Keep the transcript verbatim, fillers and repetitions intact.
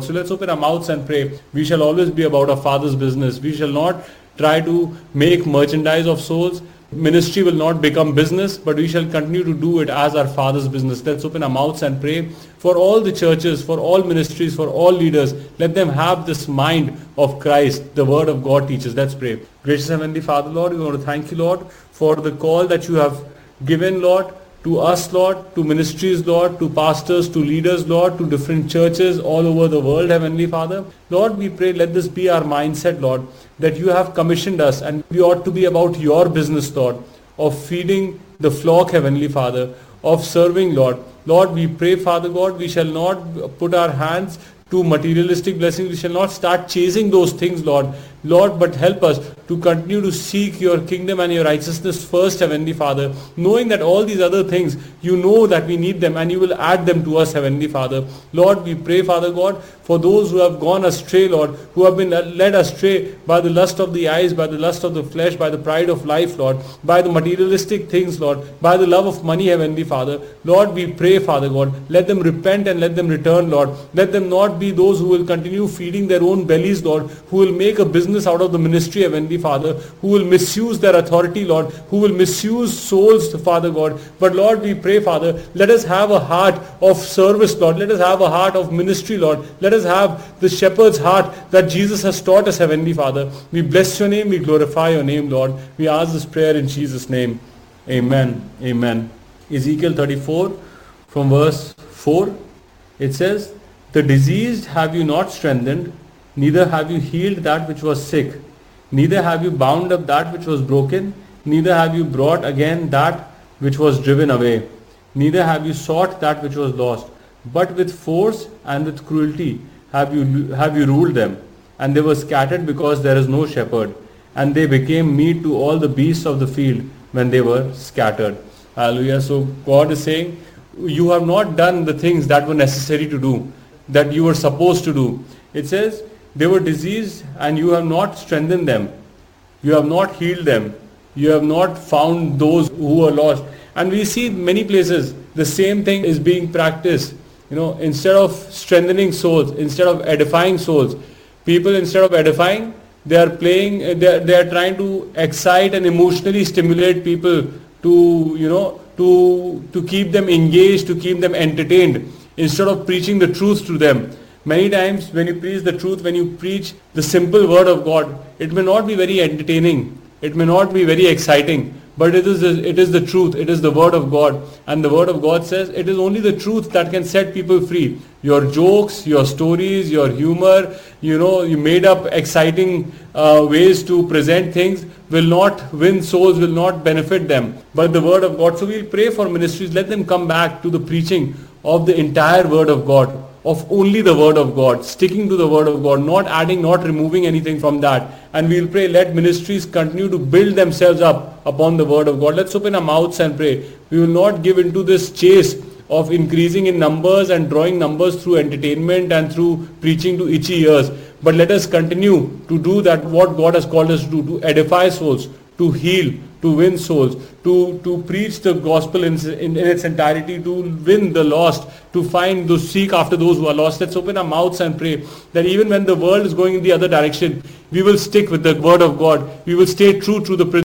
So let's open our mouths and pray. We shall always be about our Father's business. We shall not try to make merchandise of souls. Ministry will not become business, but we shall continue to do it as our Father's business. Let's open our mouths and pray for all the churches, for all ministries, for all leaders. Let them have this mind of Christ, the Word of God teaches. Let's pray. Gracious Heavenly Father, Lord, we want to thank you, Lord, for the call that you have given, Lord, to us, Lord, to ministries, Lord, to pastors, to leaders, Lord, to different churches all over the world, Heavenly Father. Lord, we pray, let this be our mindset, Lord, that you have commissioned us, and we ought to be about your business, Lord, of feeding the flock, Heavenly Father, of serving, Lord. Lord, we pray, Father God, we shall not put our hands to materialistic blessings. We shall not start chasing those things, Lord. Lord, but help us to continue to seek your kingdom and your righteousness first, Heavenly Father, knowing that all these other things, you know that we need them and you will add them to us, Heavenly Father. Lord, we pray, Father God, for those who have gone astray, Lord, who have been led astray by the lust of the eyes, by the lust of the flesh, by the pride of life, Lord, by the materialistic things, Lord, by the love of money, Heavenly Father. Lord, we pray, Father God, let them repent and let them return, Lord. Let them not be those who will continue feeding their own bellies, Lord, who will make a business out of the ministry, Heavenly Father, who will misuse their authority, Lord, who will misuse souls, Father God. But Lord, we pray, Father, let us have a heart of service, Lord. Let us have a heart of ministry, Lord. Let us have the shepherd's heart that Jesus has taught us, Heavenly Father. We bless your name, we glorify your name, Lord. We ask this prayer in Jesus' name. Amen. Amen. Ezekiel thirty-four from verse four, it says, "The diseased have you not strengthened, neither have you healed that which was sick, neither have you bound up that which was broken, neither have you brought again that which was driven away, neither have you sought that which was lost, but with force and with cruelty have you have you ruled them, and they were scattered because there is no shepherd, and they became meat to all the beasts of the field when they were scattered." Hallelujah. So God is saying, you have not done the things that were necessary to do, that you were supposed to do. It says, they were diseased and you have not strengthened them. You have not healed them. You have not found those who are lost. And we see many places the same thing is being practiced. You know, instead of strengthening souls, instead of edifying souls, people instead of edifying, they are playing, they are, they are trying to excite and emotionally stimulate people to, you know, to, to keep them engaged, to keep them entertained, instead of preaching the truth to them. Many times when you preach the truth, when you preach the simple word of God, it may not be very entertaining, it may not be very exciting, but it is, it is the truth, it is the word of God. And the word of God says it is only the truth that can set people free. Your jokes, your stories, your humor, you know, you made up exciting uh, ways to present things will not win souls, will not benefit them, but the word of God. So we'll pray for ministries, let them come back to the preaching of the entire word of God, of only the word of God, sticking to the word of God, not adding, not removing anything from that. And we'll pray, let ministries continue to build themselves up upon the word of God. Let's open our mouths and pray. We will not give into this chase of increasing in numbers and drawing numbers through entertainment and through preaching to itchy ears. But let us continue to do that what God has called us to do, to edify souls, to heal, to win souls, to, to preach the gospel in, in, in its entirety, to win the lost, to find, to seek after those who are lost. Let's open our mouths and pray that even when the world is going in the other direction, we will stick with the word of God. We will stay true to the principle